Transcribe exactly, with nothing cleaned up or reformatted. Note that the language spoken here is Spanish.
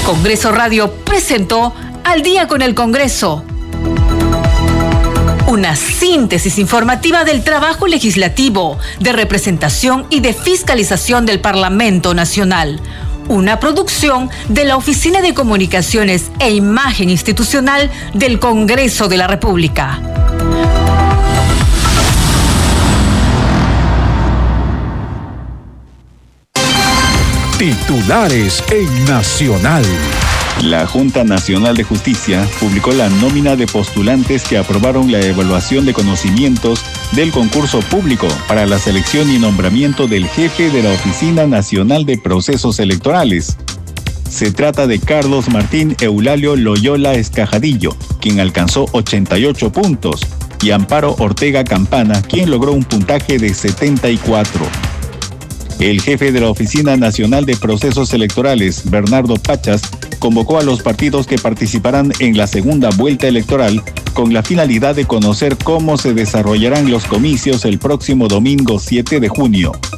Congreso Radio presentó Al Día con el Congreso. Una síntesis informativa del trabajo legislativo, de representación y de fiscalización del Parlamento Nacional. Una producción de la Oficina de Comunicaciones e Imagen Institucional del Congreso de la República. Titulares en Nacional. La Junta Nacional de Justicia publicó la nómina de postulantes que aprobaron la evaluación de conocimientos del concurso público para la selección y nombramiento del jefe de la Oficina Nacional de Procesos Electorales. Se trata de Carlos Martín Eulalio Loyola Escajadillo, quien alcanzó ochenta y ocho puntos, y Amparo Ortega Campana, quien logró un puntaje de setenta y cuatro. El jefe de la Oficina Nacional de Procesos Electorales, Bernardo Pachas, convocó a los partidos que participarán en la segunda vuelta electoral con la finalidad de conocer cómo se desarrollarán los comicios el próximo domingo siete de junio.